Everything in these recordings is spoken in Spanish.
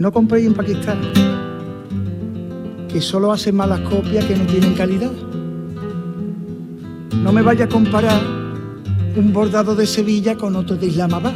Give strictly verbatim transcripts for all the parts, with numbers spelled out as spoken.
no compréis en Pakistán, que solo hacen malas copias que no tienen calidad. No me vaya a comparar un bordado de Sevilla con otro de Islamabad,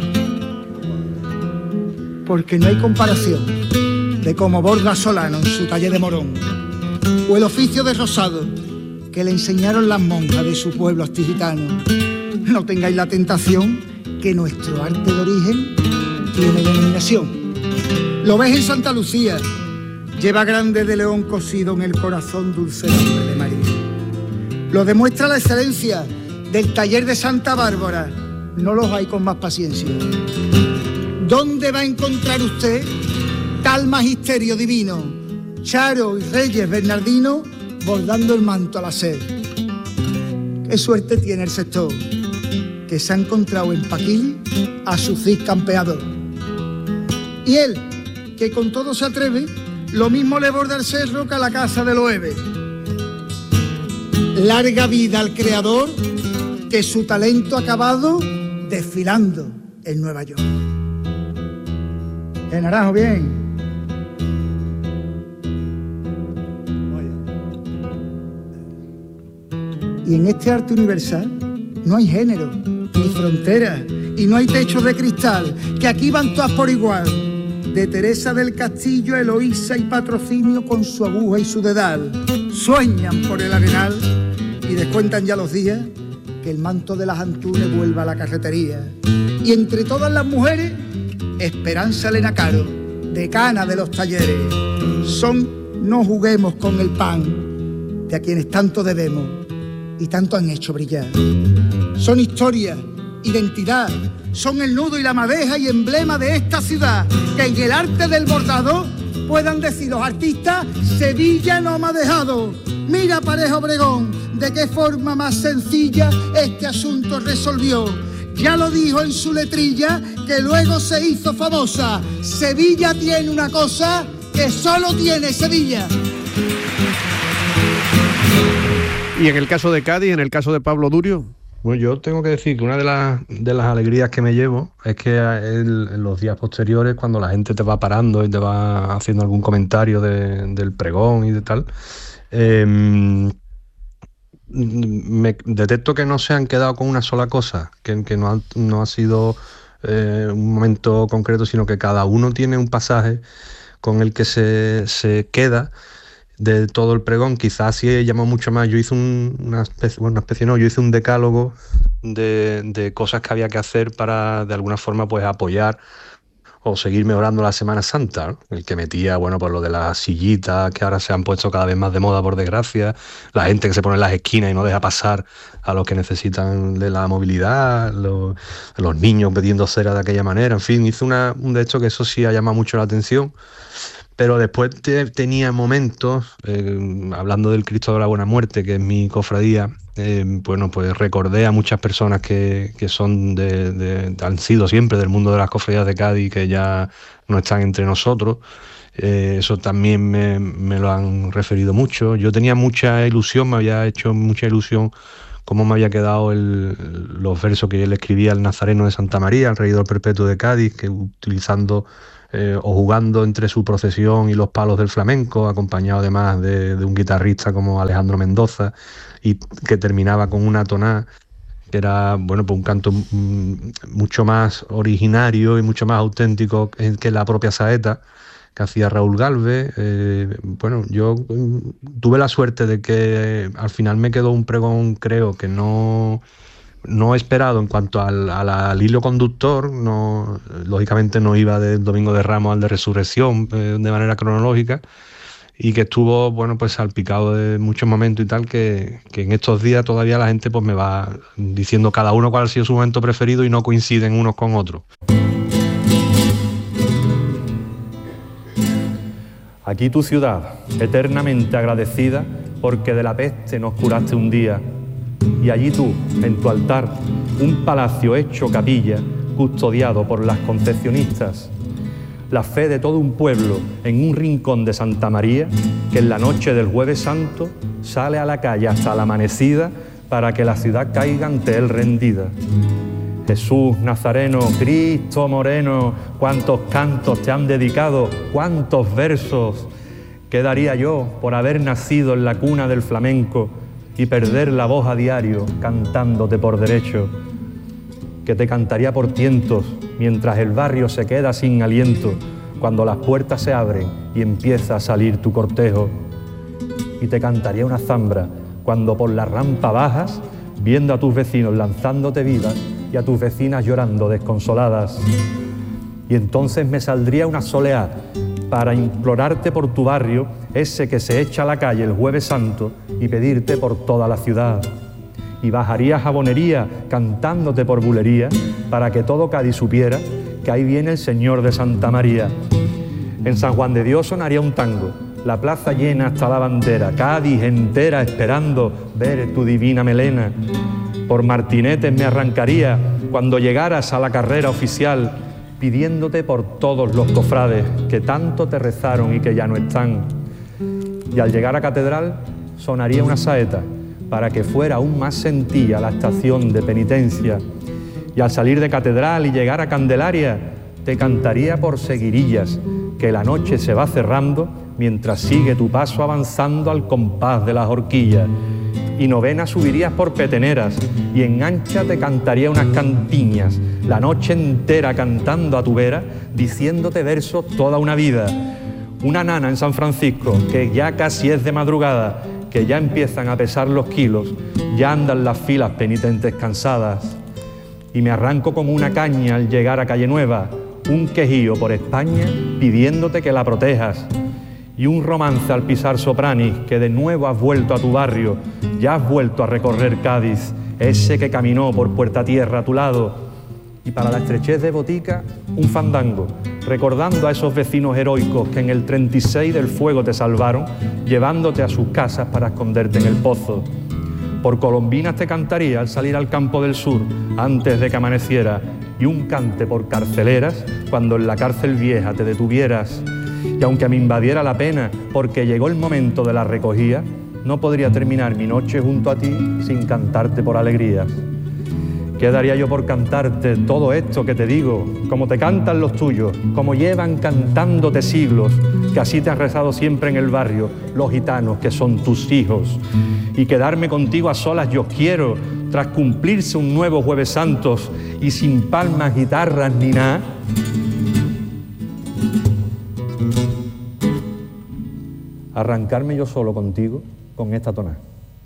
porque no hay comparación de cómo borda Solano en su taller de Morón, o el oficio de rosado que le enseñaron las monjas de su pueblo astigitano. No tengáis la tentación que nuestro arte de origen tiene denominación. Lo ves en Santa Lucía, lleva grande de león cosido en el corazón dulce nombre de María. Lo demuestra la excelencia del taller de Santa Bárbara, no los hay con más paciencia. ¿Dónde va a encontrar usted tal magisterio divino? Charo y Reyes Bernardino bordando el manto al hacer. Qué suerte tiene el sector, que se ha encontrado en Paquil a su Cid campeador. Y él, que con todo se atreve, lo mismo le borda el cerro que a la casa de Loewe. Larga vida al creador, que su talento ha acabado desfilando en Nueva York. El Naranjo, bien. Y en este arte universal no hay género, ni fronteras, y no hay techos de cristal, que aquí van todas por igual. De Teresa del Castillo, Eloísa y Patrocinio con su aguja y su dedal. Sueñan por el arenal y descuentan ya los días que el manto de las Antunes vuelva a la carretería. Y entre todas las mujeres, Esperanza Elena Caro, decana de los talleres. Son no juguemos con el pan de a quienes tanto debemos y tanto han hecho brillar. Son historia, identidad, son el nudo y la madeja y emblema de esta ciudad, que en el arte del bordado puedan decir los artistas: Sevilla no me ha dejado. Mira Pareja Obregón, de qué forma más sencilla este asunto resolvió. Ya lo dijo en su letrilla, que luego se hizo famosa: Sevilla tiene una cosa que solo tiene Sevilla. Y en el caso de Cádiz, en el caso de Pablo Durio. Bueno, yo tengo que decir que una de las, de las alegrías que me llevo es que el, en los días posteriores, cuando la gente te va parando y te va haciendo algún comentario de, del pregón y de tal, eh, me detecto que no se han quedado con una sola cosa, que, que no, ha, no ha sido eh, un momento concreto, sino que cada uno tiene un pasaje con el que se, se queda de todo el pregón. Quizás sí llamó mucho más. Yo hice un, una especie, bueno, una especie no, yo hice un decálogo de, de cosas que había que hacer para de alguna forma pues apoyar o seguir mejorando la Semana Santa, ¿no? El que metía, bueno, pues lo de las sillitas que ahora se han puesto cada vez más de moda, por desgracia, la gente que se pone en las esquinas y no deja pasar a los que necesitan de la movilidad, los, los niños pidiendo cera de aquella manera, en fin, hice una, un de hecho que eso sí ha llamado mucho la atención. Pero después te, tenía momentos, eh, hablando del Cristo de la Buena Muerte, que es mi cofradía, eh, bueno, pues recordé a muchas personas que, que son de, de, han sido siempre del mundo de las cofradías de Cádiz, que ya no están entre nosotros. Eh, eso también me, me lo han referido mucho. Yo tenía mucha ilusión, me había hecho mucha ilusión cómo me había quedado el, los versos que él escribía al Nazareno de Santa María, al Regidor Perpetuo de Cádiz, que utilizando... Eh, o jugando entre su procesión y los palos del flamenco, acompañado además de, de un guitarrista como Alejandro Mendoza, y que terminaba con una tonada que era, bueno, pues un canto m- mucho más originario y mucho más auténtico que la propia saeta que hacía Raúl Galvez. Eh, bueno, yo mm, tuve la suerte de que al final me quedó un pregón, creo que no... no esperado en cuanto al, al, al hilo conductor, no, lógicamente no iba del Domingo de Ramos al de Resurrección eh, de manera cronológica, y que estuvo, bueno, pues salpicado de muchos momentos y tal, que, que en estos días todavía la gente pues me va diciendo cada uno cuál ha sido su momento preferido y no coinciden unos con otros. Aquí tu ciudad, eternamente agradecida, porque de la peste nos curaste un día. Y allí tú, en tu altar, un palacio hecho capilla, custodiado por las concepcionistas. La fe de todo un pueblo en un rincón de Santa María, que en la noche del Jueves Santo sale a la calle hasta la amanecida para que la ciudad caiga ante él rendida. Jesús Nazareno, Cristo Moreno, cuántos cantos te han dedicado, cuántos versos. ¿Qué daría yo por haber nacido en la cuna del flamenco y perder la voz a diario cantándote por derecho? Que te cantaría por tientos mientras el barrio se queda sin aliento, cuando las puertas se abren y empieza a salir tu cortejo. Y te cantaría una zambra cuando por la rampa bajas, viendo a tus vecinos lanzándote vivas y a tus vecinas llorando desconsoladas. Y entonces me saldría una soleá para implorarte por tu barrio, ese que se echa a la calle el Jueves Santo, y pedirte por toda la ciudad. Y bajaría jabonería cantándote por bulería, para que todo Cádiz supiera que ahí viene el Señor de Santa María. En San Juan de Dios sonaría un tango, la plaza llena hasta la bandera, Cádiz entera esperando ver tu divina melena. Por martinetes me arrancaría cuando llegaras a la carrera oficial, pidiéndote por todos los cofrades que tanto te rezaron y que ya no están. Y al llegar a catedral sonaría una saeta para que fuera aún más sentía la estación de penitencia. Y al salir de catedral y llegar a Candelaria, te cantaría por seguirillas, que la noche se va cerrando mientras sigue tu paso avanzando al compás de las horquillas. Y novena subirías por peteneras y en ancha te cantaría unas cantiñas, la noche entera cantando a tu vera, diciéndote versos toda una vida. Una nana en San Francisco, que ya casi es de madrugada, que ya empiezan a pesar los kilos, ya andan las filas penitentes cansadas. Y me arranco como una caña al llegar a Calle Nueva, un quejío por España pidiéndote que la protejas. Y un romance al pisar Sopranis, que de nuevo has vuelto a tu barrio, ya has vuelto a recorrer Cádiz, ese que caminó por Puerta Tierra a tu lado. Y para la estrechez de Botica, un fandango, recordando a esos vecinos heroicos que en el treinta y seis del fuego te salvaron, llevándote a sus casas para esconderte en el pozo. Por Colombinas te cantaría al salir al campo del sur, antes de que amaneciera, y un cante por Carceleras, cuando en la cárcel vieja te detuvieras. Y aunque me invadiera la pena porque llegó el momento de la recogida, no podría terminar mi noche junto a ti sin cantarte por alegrías. ¿Qué daría yo por cantarte todo esto que te digo, como te cantan los tuyos, como llevan cantándote siglos, que así te han rezado siempre en el barrio los gitanos que son tus hijos? Y quedarme contigo a solas yo quiero, tras cumplirse un nuevo Jueves Santos y sin palmas, guitarras ni nada. Arrancarme yo solo contigo con esta tonada.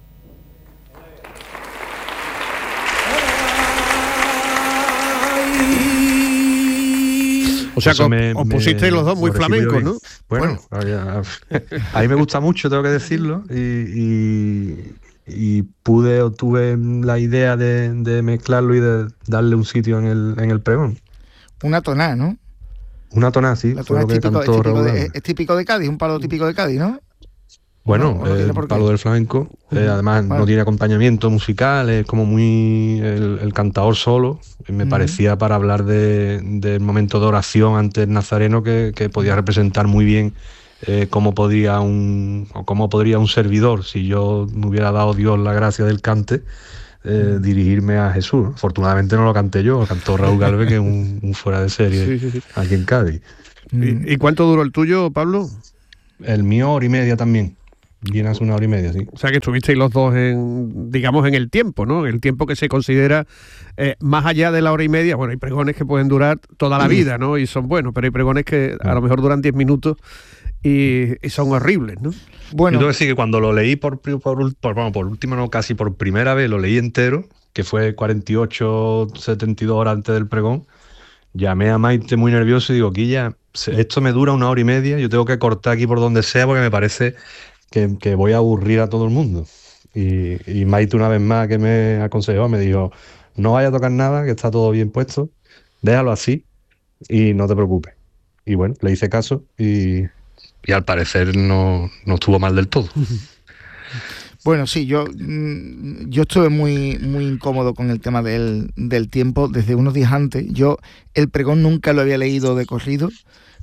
O sea, que me, os pusisteis los dos muy flamencos, ¿no? Bueno, bueno. A mí me gusta mucho, tengo que decirlo, y, y, y pude o tuve la idea de, de mezclarlo y de darle un sitio en el, en el pregón. Una tonada, ¿no? Una tonada, sí. La tonada es, típico, es, típico de, es típico de Cádiz, un palo típico de Cádiz, ¿no? Bueno, no, no el palo del flamenco, uh-huh. eh, además vale. no tiene acompañamiento musical, es como muy el, el cantador solo. Me uh-huh. parecía para hablar del de momento de oración ante el Nazareno que, que podía representar muy bien eh, cómo podría un o cómo podría un servidor, si yo me hubiera dado Dios la gracia del cante, eh, dirigirme a Jesús. Afortunadamente no lo canté yo, lo cantó Raúl Galvez, que es un, un fuera de serie sí, sí, sí. aquí en Cádiz. ¿Y, ¿Y cuánto duró el tuyo, Pablo? El mío hora y media también. Bien hace una hora y media, sí. O sea que estuvisteis los dos en, digamos, en el tiempo, ¿no? El tiempo que se considera eh, más allá de la hora y media. Bueno, hay pregones que pueden durar toda la vida, ¿no? Y son buenos, pero hay pregones que a lo mejor duran diez minutos y, y son horribles, ¿no? Bueno. Yo tengo que decir que cuando lo leí por, por, por, bueno, por último, no, casi por primera vez, lo leí entero, que fue cuarenta y ocho, setenta y dos horas antes del pregón, llamé a Maite muy nervioso y digo, Quilla, esto me dura una hora y media, yo tengo que cortar aquí por donde sea porque me parece que, que voy a aburrir a todo el mundo. Y, y Maite una vez más que me aconsejó, me dijo, no vaya a tocar nada, que está todo bien puesto, déjalo así y no te preocupes. Y bueno, le hice caso y, y al parecer no, no estuvo mal del todo. Bueno, sí, yo, yo estuve muy, muy incómodo con el tema del, del tiempo desde unos días antes. Yo el pregón nunca lo había leído de corrido,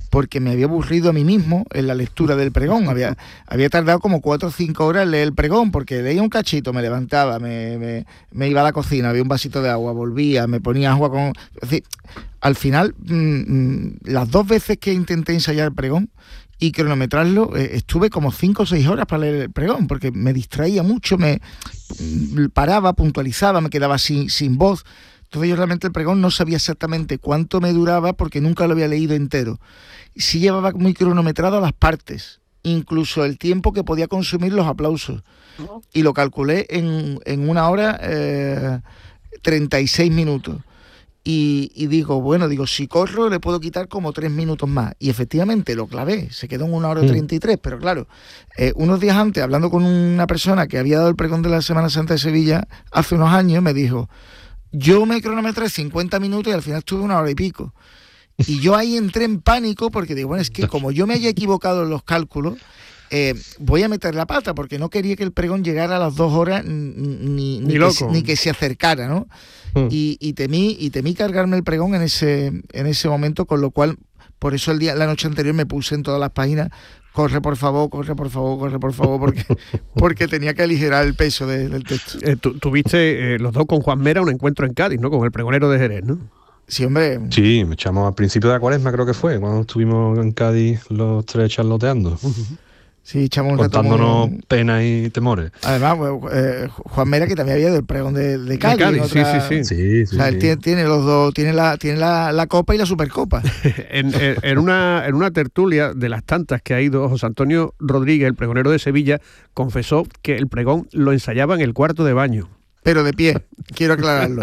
porque me había aburrido a mí mismo en la lectura del pregón. Había, había tardado como cuatro o cinco horas en leer el pregón, porque leía un cachito, me levantaba, me, me, me iba a la cocina, había un vasito de agua, volvía, me ponía agua con... Es decir, al final, mmm, las dos veces que intenté ensayar el pregón y cronometrarlo, eh, estuve como cinco o seis horas para leer el pregón, porque me distraía mucho, me paraba, puntualizaba, me quedaba sin, sin voz. Entonces yo realmente el pregón no sabía exactamente cuánto me duraba porque nunca lo había leído entero. Sí llevaba muy cronometrado las partes, incluso el tiempo que podía consumir los aplausos. Y lo calculé en, en una hora eh, treinta y seis minutos. Y, y digo, bueno, digo, si corro le puedo quitar como tres minutos más. Y efectivamente lo clavé, se quedó en una hora treinta y tres, mm. pero claro, eh, unos días antes, hablando con una persona que había dado el pregón de la Semana Santa de Sevilla, hace unos años, me dijo, yo me cronometré cincuenta minutos y al final estuve una hora y pico. Y yo ahí entré en pánico porque digo, bueno, es que como yo me haya equivocado en los cálculos, eh, voy a meter la pata, porque no quería que el pregón llegara a las dos horas ni, ni, ni, que, ni que se acercara, ¿no? Mm. Y, y temí y temí cargarme el pregón en ese en ese momento, con lo cual, por eso el día la noche anterior me puse en todas las páginas, corre por favor, corre por favor, corre por favor, porque, porque tenía que aligerar el peso de, del texto. Eh, tu, tuviste eh, los dos con Juan Mera un encuentro en Cádiz, ¿no? Con el pregonero de Jerez, ¿no? Sí, hombre. Sí, me echamos al principio de la cuaresma, creo que fue, cuando estuvimos en Cádiz los tres charloteando. Uh-huh. Sí, echamos un contándonos muy... penas y temores. Además, eh, Juan Mera, que también había del pregón de, de Cádiz. De Cádiz, otra... sí, sí, sí. sí, sí o sea, sí. él tiene, tiene los dos, tiene la, tiene la, la Copa y la Supercopa. en, en, en, una, en una tertulia de las tantas que ha ido, José Antonio Rodríguez, el pregonero de Sevilla, confesó que el pregón lo ensayaba en el cuarto de baño. Pero de pie, quiero aclararlo.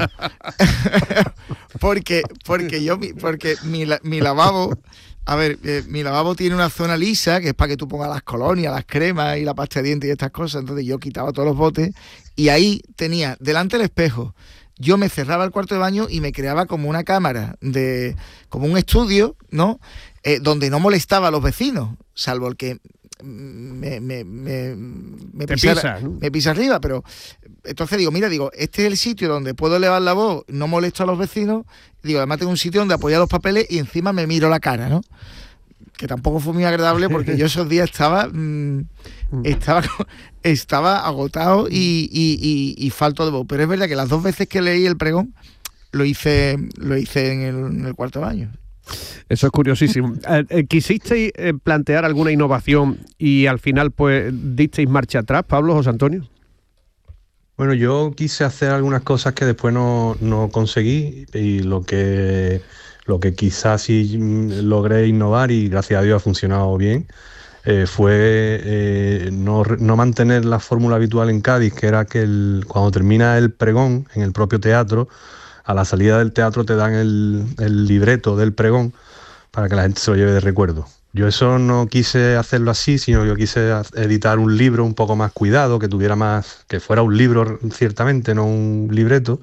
porque, porque yo, porque mi, mi lavabo... A ver, eh, mi lavabo tiene una zona lisa, que es para que tú pongas las colonias, las cremas y la pasta de dientes y estas cosas. Entonces yo quitaba todos los botes y ahí tenía delante el espejo. Yo me cerraba el cuarto de baño y me creaba como una cámara, de como un estudio, ¿no? Eh, donde no molestaba a los vecinos, salvo el que me, me, me, me, pisara, pisa, ¿no? me pisa arriba. Pero entonces digo, mira, digo, este es el sitio donde puedo elevar la voz, no molesto a los vecinos. Digo, además tengo un sitio donde apoyar los papeles y encima me miro la cara, ¿no? Que tampoco fue muy agradable porque yo esos días estaba mmm, estaba, estaba agotado y, y, y, y falto de voz. Pero es verdad que las dos veces que leí el pregón lo hice, lo hice en el, en el cuarto baño. Eso es curiosísimo. ¿Quisisteis plantear alguna innovación y al final pues disteis marcha atrás, Pablo, José Antonio? Bueno, yo quise hacer algunas cosas que después no, no conseguí y lo que, lo que quizás sí logré innovar y gracias a Dios ha funcionado bien eh, fue eh, no, no mantener la fórmula habitual en Cádiz, que era que el, cuando termina el pregón en el propio teatro, a la salida del teatro te dan el, el libreto del pregón para que la gente se lo lleve de recuerdo. Yo eso no quise hacerlo así, sino yo quise editar un libro un poco más cuidado, que tuviera más, que fuera un libro ciertamente, no un libreto,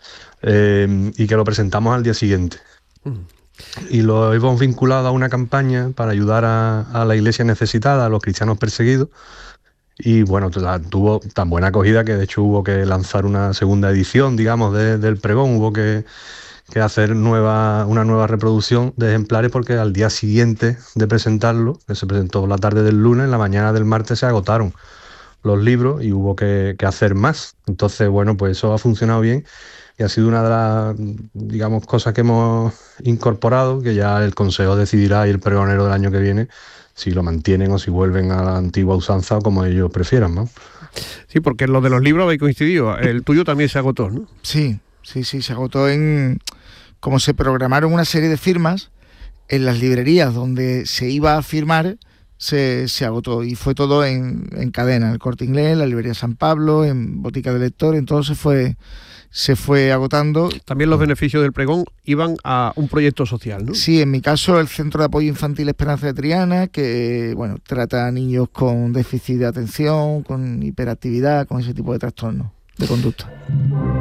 eh, y que lo presentamos al día siguiente. Mm. Y lo hemos vinculado a una campaña para ayudar a, a la iglesia necesitada, a los cristianos perseguidos, y bueno, tuvo tan buena acogida que de hecho hubo que lanzar una segunda edición, digamos, de, del pregón, hubo que... que hacer nueva, una nueva reproducción de ejemplares porque al día siguiente de presentarlo, que se presentó la tarde del lunes, en la mañana del martes se agotaron los libros y hubo que, que hacer más. Entonces, bueno, pues eso ha funcionado bien y ha sido una de las, digamos, cosas que hemos incorporado, que ya el Consejo decidirá y el pregonero del año que viene si lo mantienen o si vuelven a la antigua usanza o como ellos prefieran, ¿no? Sí, porque en lo de los libros habéis coincidido. El tuyo también se agotó, ¿no? Sí. Sí, sí, se agotó en... Como se programaron una serie de firmas, en las librerías donde se iba a firmar, se, se agotó. Y fue todo en, en cadena, el Corte Inglés, en la librería San Pablo, en Botica de Lector, entonces se fue, se fue agotando. También los beneficios del pregón iban a un proyecto social, ¿no? Sí, en mi caso el Centro de Apoyo Infantil Esperanza de Triana, que bueno, trata a niños con déficit de atención, con hiperactividad, con ese tipo de trastornos de conducta.